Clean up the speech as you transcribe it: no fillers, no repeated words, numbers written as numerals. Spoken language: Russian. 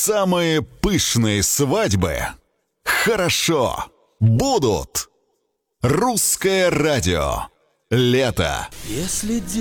Самые пышные свадьбы хорошо будут. Русское радио. Лето. Если